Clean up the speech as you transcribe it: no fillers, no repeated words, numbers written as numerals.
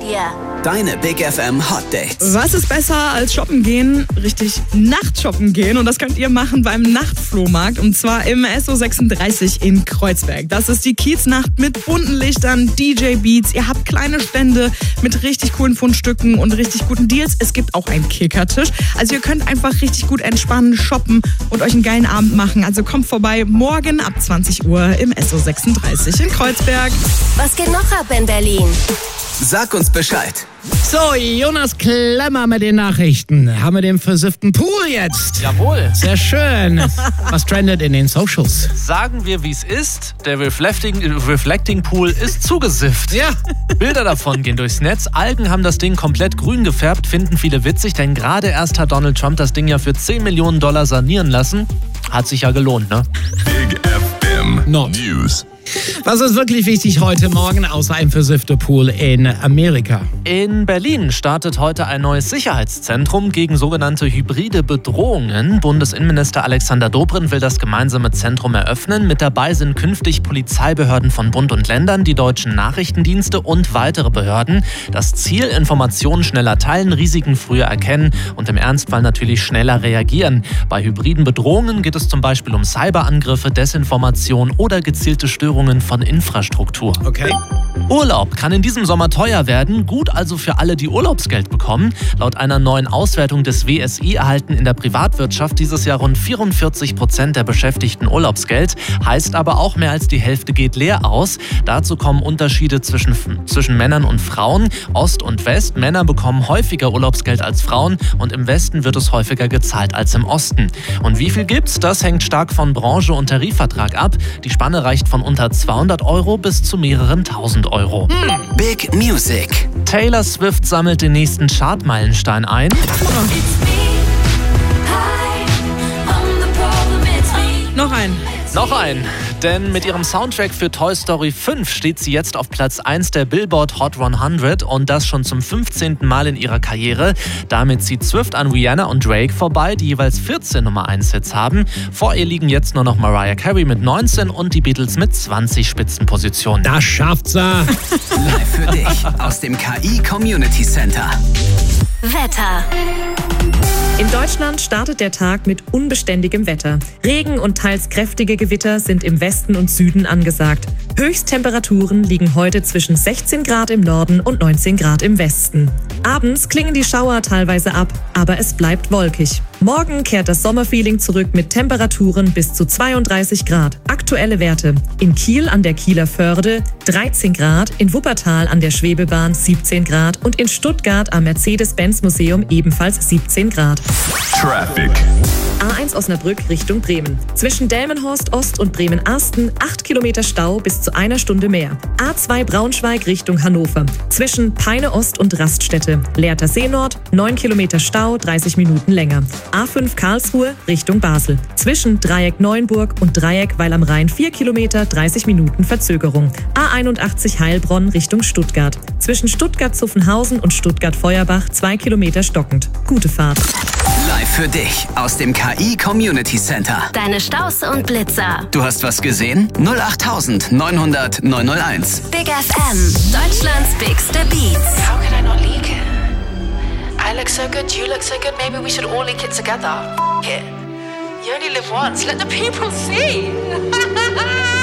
wir. Deine Big FM Hot Dates. Was ist besser als shoppen gehen? Richtig, Nachtshoppen gehen. Und das könnt ihr machen beim Nachtflohmarkt. Und zwar im SO36 in Kreuzberg. Das ist die Kieznacht mit bunten Lichtern, DJ-Beats. Ihr habt kleine Stände mit richtig coolen Fundstücken und richtig guten Deals. Es gibt auch einen Kickertisch. Also ihr könnt einfach richtig gut entspannen, shoppen und euch einen geilen Abend machen. Also kommt vorbei morgen ab 20 Uhr im SO36 in Kreuzberg. Was geht noch ab in Berlin? Sag uns Bescheid. So, Jonas Klemmer mit den Nachrichten. Haben wir den versifften Pool jetzt? Jawohl. Sehr schön. Was trendet in den Socials? Sagen wir, wie es ist. Der Reflecting Pool ist zugesifft. Ja. Bilder davon gehen durchs Netz. Algen haben das Ding komplett grün gefärbt, finden viele witzig, denn gerade erst hat Donald Trump das Ding ja für $10 Millionen sanieren lassen. Hat sich ja gelohnt, ne? Big FM News. Was ist wirklich wichtig heute Morgen, außer ein versiffter Pool in Amerika? In Berlin startet heute ein neues Sicherheitszentrum gegen sogenannte hybride Bedrohungen. Bundesinnenminister Alexander Dobrindt will das gemeinsame Zentrum eröffnen. Mit dabei sind künftig Polizeibehörden von Bund und Ländern, die deutschen Nachrichtendienste und weitere Behörden. Das Ziel: Informationen schneller teilen, Risiken früher erkennen und im Ernstfall natürlich schneller reagieren. Bei hybriden Bedrohungen geht es zum Beispiel um Cyberangriffe, Desinformation oder gezielte Störungen von Infrastruktur. Okay. Urlaub kann in diesem Sommer teuer werden, gut also für alle, die Urlaubsgeld bekommen. Laut einer neuen Auswertung des WSI erhalten in der Privatwirtschaft dieses Jahr rund 44% der Beschäftigten Urlaubsgeld. Heißt aber auch, mehr als die Hälfte geht leer aus. Dazu kommen Unterschiede zwischen Männern und Frauen. Ost und West. Männer bekommen häufiger Urlaubsgeld als Frauen und im Westen wird es häufiger gezahlt als im Osten. Und wie viel gibt's? Das hängt stark von Branche und Tarifvertrag ab. Die Spanne reicht von unter 200 € bis zu mehreren tausend Euro. Big Music. Taylor Swift sammelt den nächsten Chartmeilenstein ein. Noch ein. Denn mit ihrem Soundtrack für Toy Story 5 steht sie jetzt auf Platz 1 der Billboard Hot 100 und das schon zum 15. Mal in ihrer Karriere. Damit zieht Swift an Rihanna und Drake vorbei, die jeweils 14 Nummer-1-Hits haben. Vor ihr liegen jetzt nur noch Mariah Carey mit 19 und die Beatles mit 20 Spitzenpositionen. Das schafft's er. Live für dich aus dem KI Community Center. Wetter. In Deutschland startet der Tag mit unbeständigem Wetter. Regen und teils kräftige Gewitter sind im Westen und Süden angesagt. Höchsttemperaturen liegen heute zwischen 16 Grad im Norden und 19 Grad im Westen. Abends klingen die Schauer teilweise ab, aber es bleibt wolkig. Morgen kehrt das Sommerfeeling zurück mit Temperaturen bis zu 32 Grad. Aktuelle Werte: in Kiel an der Kieler Förde 13 Grad, in Wuppertal an der Schwebebahn 17 Grad und in Stuttgart am Mercedes-Benz-Museum ebenfalls 17 Grad. Traffic. A1 Osnabrück Richtung Bremen. Zwischen Delmenhorst Ost und Bremen-Arsten 8 Kilometer Stau bis zu einer Stunde mehr. A2 Braunschweig Richtung Hannover. Zwischen Peine Ost und Raststätte. Lehrter See Nord 9 Kilometer Stau, 30 Minuten länger. A5 Karlsruhe Richtung Basel. Zwischen Dreieck Neuenburg und Dreieck Weil am Rhein 4 Kilometer, 30 Minuten Verzögerung. A81 Heilbronn Richtung Stuttgart. Zwischen Stuttgart-Zuffenhausen und Stuttgart-Feuerbach 2 Kilometer stockend. Gute Fahrt. Live für dich aus dem KI Community Center. Deine Staus und Blitzer. Du hast was gesehen? 08900 901. Big FM. Deutschlands bigste Beats. How can I not leak it? I look so good, you look so good, maybe we should all leak it together. F it. You only live once, let the people see.